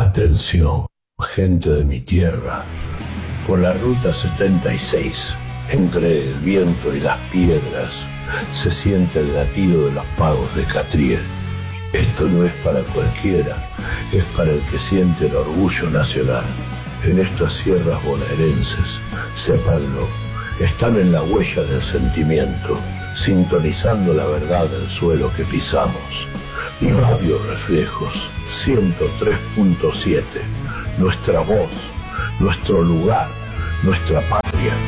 Atención, gente de mi tierra, por la ruta 76, entre el viento y las piedras, se siente el latido de los pagos de Catriel. Esto no es para cualquiera, es para el que siente el orgullo nacional. En estas sierras bonaerenses, sépanlo, están en la huella del sentimiento, sintonizando la verdad del suelo que pisamos. Radio Reflejos 103.7, nuestra voz, nuestro lugar, nuestra paz.